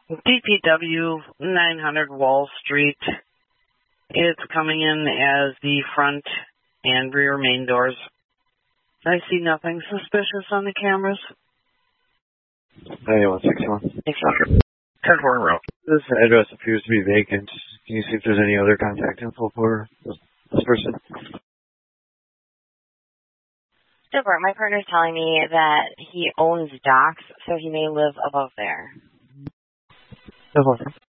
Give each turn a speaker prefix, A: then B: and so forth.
A: DPW 900 Wall Street. It's coming in as the front and rear main doors. I see nothing suspicious on the cameras.
B: 9161.
A: Thanks, Roger. 10-4 route.
B: This address appears to be vacant. Can you see if there's any other contact info for this person?
C: Gilbert, my partner's telling me that he owns docks, so he may live above there.
B: No problem.